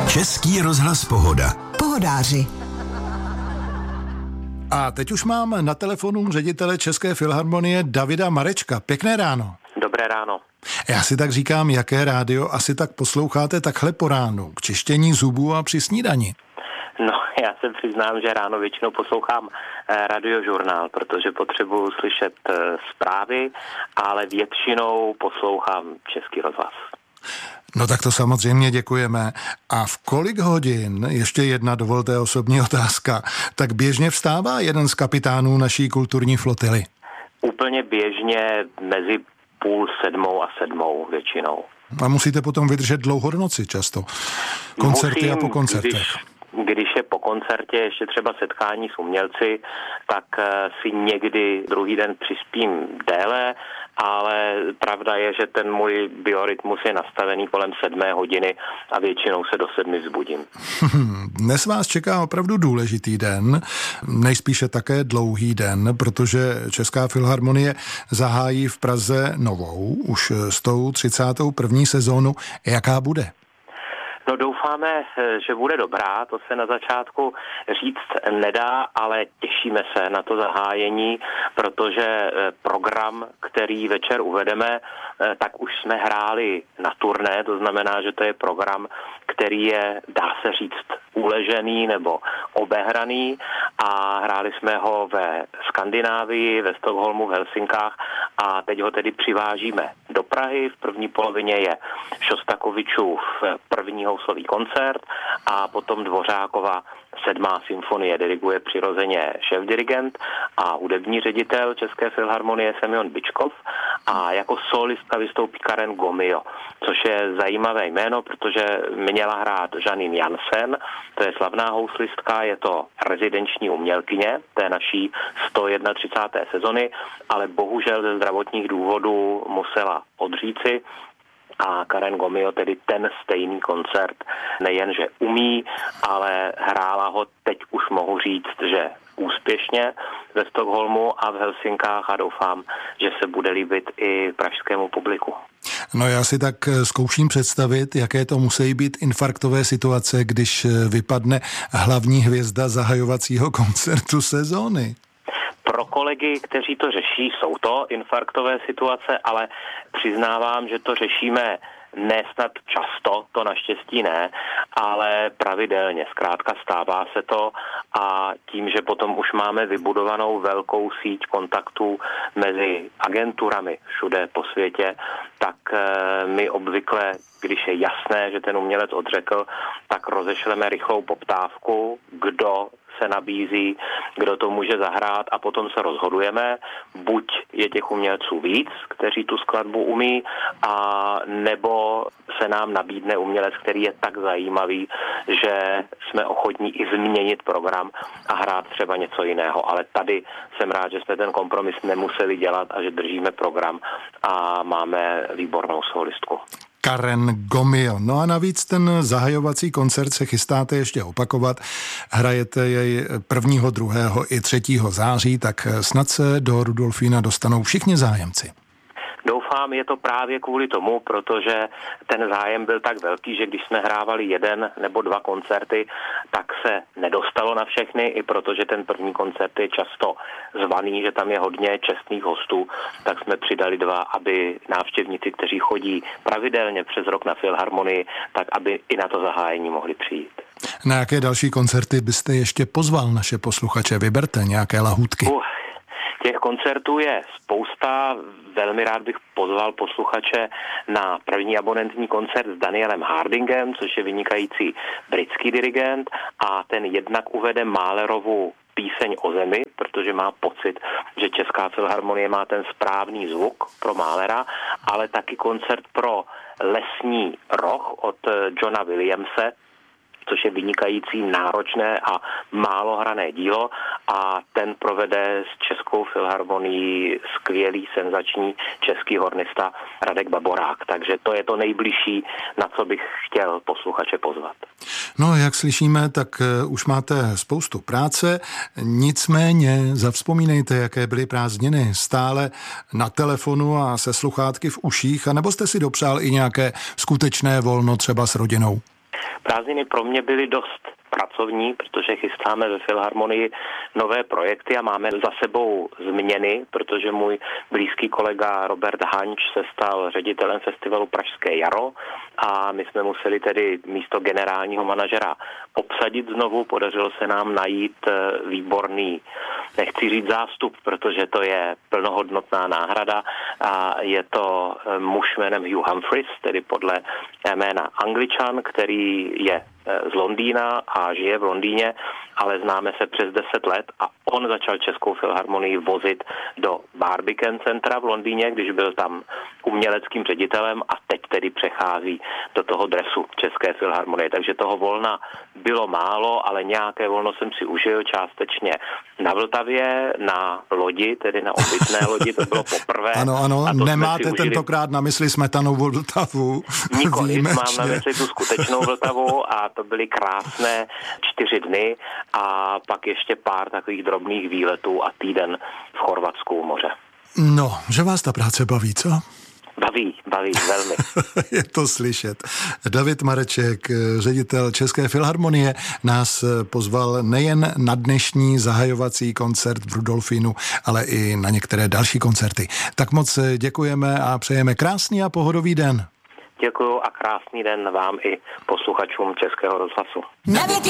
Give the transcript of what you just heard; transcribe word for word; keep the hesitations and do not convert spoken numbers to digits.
Český rozhlas Pohoda. Pohodáři. A teď už mám na telefonu ředitele České filharmonie Davida Marečka. Pěkné ráno. Dobré ráno. Já si tak říkám, jaké rádio asi tak posloucháte takhle po ránu, k čištění zubů a při snídani. No, já se přiznám, že ráno většinou poslouchám radiožurnál, protože potřebuju slyšet zprávy, ale většinou poslouchám Český rozhlas. No tak to samozřejmě děkujeme. A v kolik hodin, ještě jedna dovolte osobní otázka, tak běžně vstává jeden z kapitánů naší kulturní flotily? Úplně běžně mezi půl sedmou a sedmou většinou. A musíte potom vydržet dlouho do noci často. Koncerty Musím, a po koncertech. Když, když je po koncertě ještě třeba setkání s umělci, tak si někdy druhý den přispím déle, ale pravda je, že ten můj biorytmus je nastavený kolem sedmé hodiny a většinou se do sedmi vzbudím. Dnes vás čeká opravdu důležitý den, nejspíše také dlouhý den, protože Česká filharmonie zahájí v Praze novou, už s tou třicátou první sezónu. Jaká bude? No doufáme, že bude dobrá, to se na začátku říct nedá, ale těšíme se na to zahájení, protože program, který večer uvedeme, tak už jsme hráli na turné, to znamená, že to je program, který je, dá se říct, uležený nebo obehraný a hráli jsme ho ve Skandinávii, ve Stockholmu, v Helsinkách a teď ho tedy přivážíme do Prahy. V první polovině je Šostakovičův první houslový koncert a potom Dvořákova sedmá symfonie, diriguje přirozeně šéfdirigent a hudební ředitel České filharmonie Semjon Byčkov a jako solistka vystoupí Karen Gomio, což je zajímavé jméno, protože měla hrát Janine Jansen, to je slavná houslistka, je to rezidenční umělkyně té naší sto třicáté jedné sezony, ale bohužel ze zdravotních důvodů musela odříci. A Karen Gomio tedy ten stejný koncert nejenže umí, ale hrála ho, teď už mohu říct, že úspěšně ve Stockholmu a v Helsinkách a doufám, že se bude líbit i pražskému publiku. No já si tak zkouším představit, jaké to musí být infarktové situace, když vypadne hlavní hvězda zahajovacího koncertu sezóny. Pro kolegy, kteří to řeší, jsou to infarktové situace, ale přiznávám, že to řešíme ne snad často, to naštěstí ne, ale pravidelně. Zkrátka stává se to a tím, že potom už máme vybudovanou velkou síť kontaktů mezi agenturami všude po světě, tak my obvykle, když je jasné, že ten umělec odřekl, tak rozešleme rychlou poptávku, kdo se nabízí, kdo to může zahrát a potom se rozhodujeme, buď je těch umělců víc, kteří tu skladbu umí, a nebo se nám nabídne umělec, který je tak zajímavý, že jsme ochotní i změnit program a hrát třeba něco jiného. Ale tady jsem rád, že jsme ten kompromis nemuseli dělat a že držíme program a máme výbornou solistku. Karen Gomio. No a navíc ten zahajovací koncert se chystáte ještě opakovat. Hrajete jej prvního, druhého i třetího září, tak snad se do Rudolfína dostanou všichni zájemci. Doufám, je to právě kvůli tomu, protože ten zájem byl tak velký, že když jsme hrávali jeden nebo dva koncerty, tak se nedostalo na všechny, i protože ten první koncert je často zvaný, že tam je hodně čestných hostů, tak jsme přidali dva, aby návštěvníci, kteří chodí pravidelně přes rok na filharmonii, tak aby i na to zahájení mohli přijít. Na jaké další koncerty byste ještě pozval naše posluchače? Vyberte nějaké lahůdky. Uh. Těch koncertů je spousta, velmi rád bych pozval posluchače na první abonentní koncert s Danielem Hardingem, což je vynikající britský dirigent a ten jednak uvede Mahlerovu Píseň o zemi, protože má pocit, že Česká filharmonie má ten správný zvuk pro Mahlera, ale taky koncert pro lesní roh od Johna Williamse, což je vynikající, náročné a málo hrané dílo a ten provede s Českou filharmonií skvělý, senzační český hornista Radek Baborák. Takže to je to nejbližší, na co bych chtěl posluchače pozvat. No, jak slyšíme, tak už máte spoustu práce, nicméně zavzpomínejte, jaké byly prázdniny, stále na telefonu a se sluchátky v uších, anebo jste si dopřál i nějaké skutečné volno třeba s rodinou? Prázdniny pro mě byly dost pracovní, protože chystáme ve Filharmonii nové projekty a máme za sebou změny, protože můj blízký kolega Robert Hanč se stal ředitelem festivalu Pražské jaro a my jsme museli tedy místo generálního manažera obsadit znovu. Podařilo se nám najít výborný, nechci říct zástup, protože to je plnohodnotná náhrada a je to muž jménem Hugh Humphreys, tedy podle jména Angličan, který je z Londýna a žije v Londýně, ale známe se přes deset let a on začal Českou filharmonii vozit do Barbican centra v Londýně, když byl tam uměleckým ředitelem a teď tedy přechází do toho dresu České filharmonie. Takže toho volna bylo málo, ale nějaké volno jsem si užil částečně na Vltavě, na lodi, tedy na obytné lodi, to bylo poprvé. Ano, ano, nemáte tentokrát na mysli Smetanovou Vltavu. Nikoliv, mám na mysli tu skutečnou Vltavu a to byly krásné čtyři dny a pak ještě pár takových drobných výletů a týden v Chorvatsku u moře. No, že vás ta práce baví, co? Baví, baví, velmi. Je to slyšet. David Mareček, ředitel České filharmonie, nás pozval nejen na dnešní zahajovací koncert v Rudolfínu, ale i na některé další koncerty. Tak moc děkujeme a přejeme krásný a pohodový den. Děkuju a krásný den vám i posluchačům Českého rozhlasu.